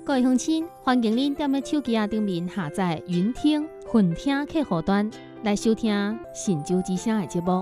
各位乡亲，欢迎您踮咧手机顶面下载云听、混听客户端来收听神州之声的节目。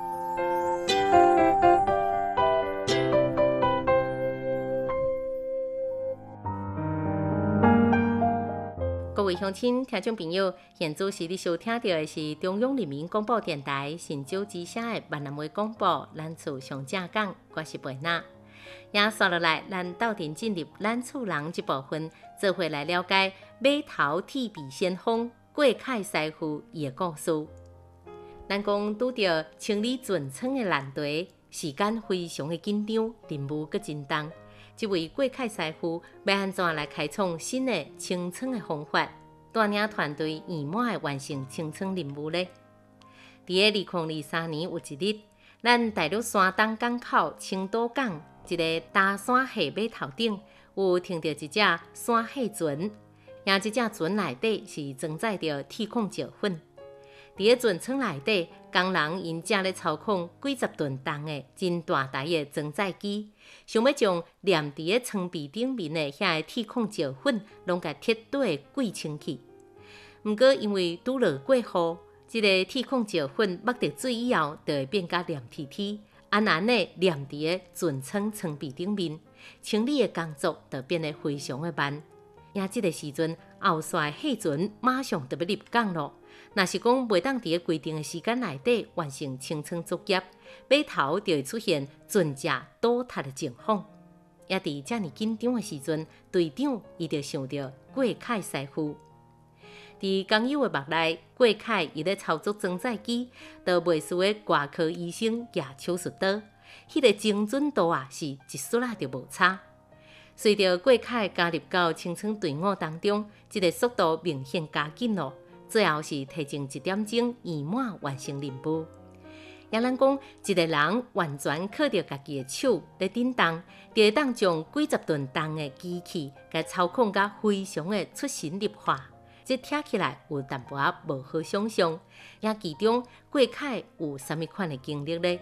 各位乡亲、听众朋友，现在是你收听到的是中央人民广播电台神州之声的闽南话广播，咱厝上正讲，我是贝娜。也刷落来，咱斗阵进入咱厝人这部分，做伙来了解码头铁臂先锋郭凯师傅伊的故事。咱讲拄到清理船舱的难题，时间非常的紧张，任务阁真重。这位郭凯师傅要安怎来开创新的清仓的方法，带领团队圆满的完成清仓任务呢？在2023年有一日，咱大陆山东港口青岛港一个大山蟹码头顶，有停着一只山蟹船，而这只船内底是装载着铁矿石粉。在船舱内底，工人因正咧操控几十吨重的真大台的装载机，想要将粘伫舱壁顶面的遐个铁矿石粉，拢甲彻底贵清去。毋过因为拄落过雨，这个铁矿石粉抹着水以后，就会变甲黏贴贴，安安的黏伫船舱舱壁顶面，清理的工作就变得非常的慢。也这个时阵，后续蟹船马上就要入港咯。若是讲袂当伫规定的时间内底完成清仓作业，码头就会出现船只倒塌的情况。也伫遮尔紧张的时阵，队长伊就想到郭凯师傅。伫工友的目内，郭凯伊咧操作装载机，就袂输的外科医生举手术刀，迄个精准度是一丝仔就无差。随着郭凯加入到清仓队伍当中，这个速度明显加紧咯。最后是提前1点钟圆满完成任务。也咱讲，一个人完全靠着家己的手来振动，就会当将几十吨重的机器，甲操控甲非常的出神入化。这听起来有淡薄仔无好想象，也其中郭凯有啥物款的经历呢？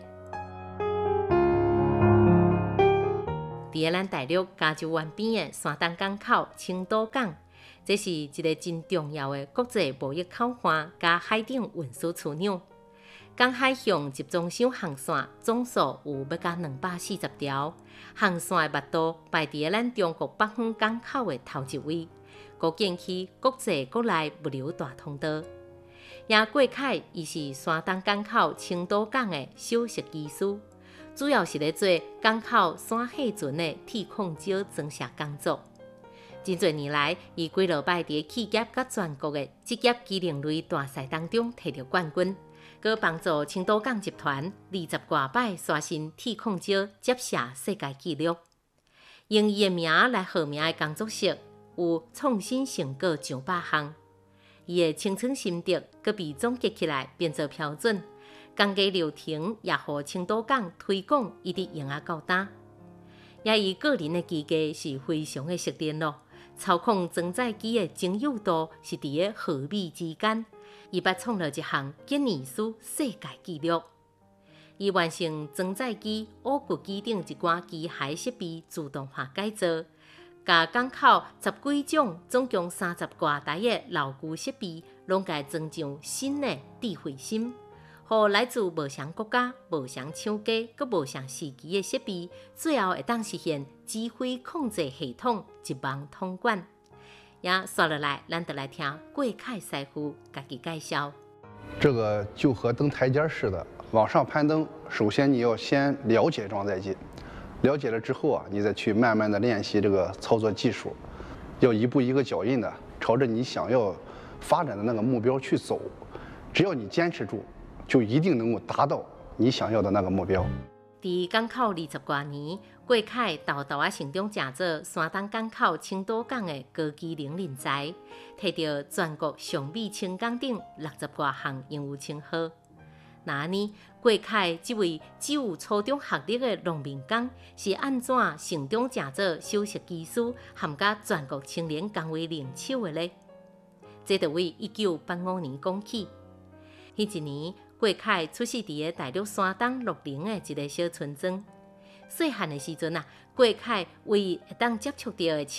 伫咱大陆加州湾边的山东港口青岛港，这是一个真重要的国际贸易口岸加海顶运输枢纽。港海向集装箱航线总数有要到240条，航线的密度排伫咱中国北方港口的头一位，构建起国际国内物流大通道。也郭凯伊是山东港口青岛港的首席技师，主要是咧做港口山蟹船的铁矿石装卸工作。真侪年来，伊几落摆伫企业甲全国的职业机能类大赛当中摕到冠军，佮帮助青岛港集团20多摆刷新铁矿石接卸世界纪录。用伊的名来号名的工作室有创新成果上百项，伊的清仓心得佮被总结起来变做标准，工艺流程也互青岛港推广一直用到今。也伊个人的技艺是非常的熟练咯。操控装载机的精幼度是伫个毫米之间，伊捌创了一项吉尼斯世界纪录。伊完成装载机乌骨机顶一寡机械设备自动化改造，甲港口10几种总共30多台的老旧设备，拢甲装上新的智慧芯，互来自无相国家、无相厂家、佮无相时期的设备，最后会当实现指挥控制系统一网通管。也刷落来，咱就来听郭凯师傅家己介绍。 这个就和登台阶似的，往上攀登，首先你要先了解装载机，了解了之后你再去慢慢的练习这个操作技术，要一步一个脚印的朝着你想要发展的那个目标去走。只要你坚持住，就一定能够达到你想要的那个目标。 伫港口20多年，郭凯豆豆成长成做山东港口青岛港的高技能人才，摕到全国上美青港等60多项荣誉称号。那呢，郭凯这位只有初中学历的农民工，是安怎成长成做首席技师，含甲全国青年工会领袖的呢？这就为1985年讲起。迄一年，郭凯出世伫个大陆山东乐陵的一个小村庄。细汉的时阵郭凯为会当接触到的车，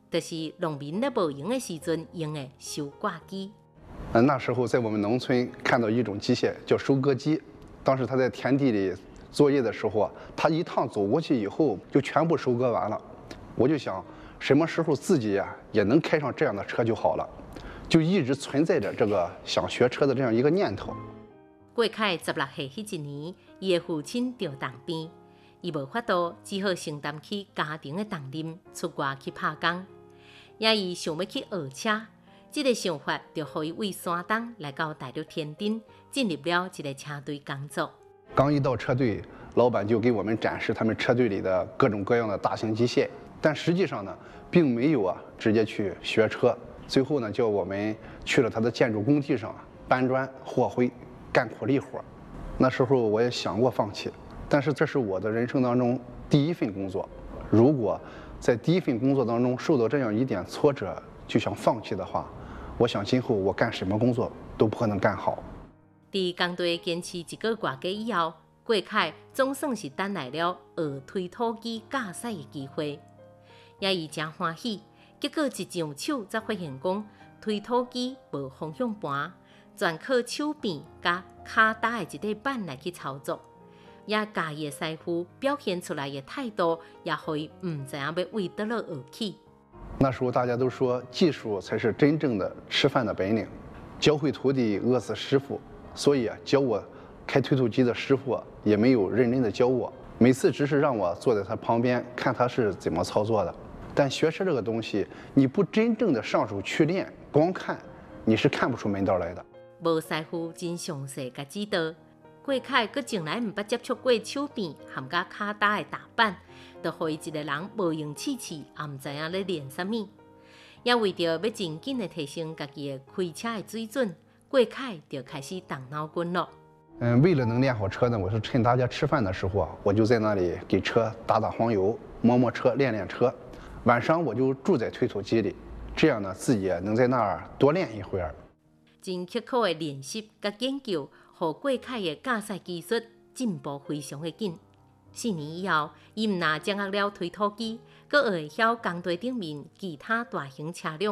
就是农民咧无闲的时阵用的收割机。 那时候在我们农村看到一种机械叫收割机，当时他在田地里作业的时候，他一趟走过去以后就全部收割完了。我就想，什么时候自己呀也能开上这样的车就好了，就一直存在着这个想学车的这样一个念头。 郭凯16岁迄一年，伊的父亲着当兵，伊无法度，只好承担起家庭的重任，出外去打工。也伊想要去学车，这个想法就互伊为山东来到大陆天津，进入了一个车队工作。 刚一到车队，老板就给我们展示他们车队里的各种各样的大型机械，但实际上呢，并没有直接去学车。最后呢，叫我们去了他的建筑工地上搬砖、和灰、干苦力活。那时候我也想过放弃，但是这是我的人生当中第一份工作。如果在第一份工作当中受到这样一点挫折就想放弃的话，我想今后我干什么工作都不可能干好。 在工队坚持1个月多以后，郭凯总算是等来了学推土机驾驶的机会，也伊真欢喜。结果一上手才发现讲，推土机无方向盘，全靠手柄甲脚踏的一个板来去操作。也家己的师傅表现出来的态度，也互伊唔知影要为倒落而起。 那时候大家都说，技术才是真正的吃饭的本领，教会徒弟饿死师傅。所以教我开推土机的师傅也没有认真的教我，每次只是让我坐在他旁边看他是怎么操作的。但学车这个东西，你不真正的上手去练，光看你是看不出门道来的。 无师傅真详细甲指导，郭凯佫从来唔捌接触过手柄含甲脚踏的踏板，就互伊一个人无用气，也唔知影咧练啥物。也为着要真紧的提升家己的开车的水准，郭凯就开始动脑筋了。 为了能练好车呢，我是趁大家吃饭的时候我就在那里给车打黄油、摸车、练车。晚上我就住在推土机里，这样呢自己能在那儿多练一会儿。 真刻苦的练习甲研究，让郭凯的驾驶技术进步非常的紧。4年以后，伊唔但掌握了推土机，佫会晓工地顶面其他大型车辆。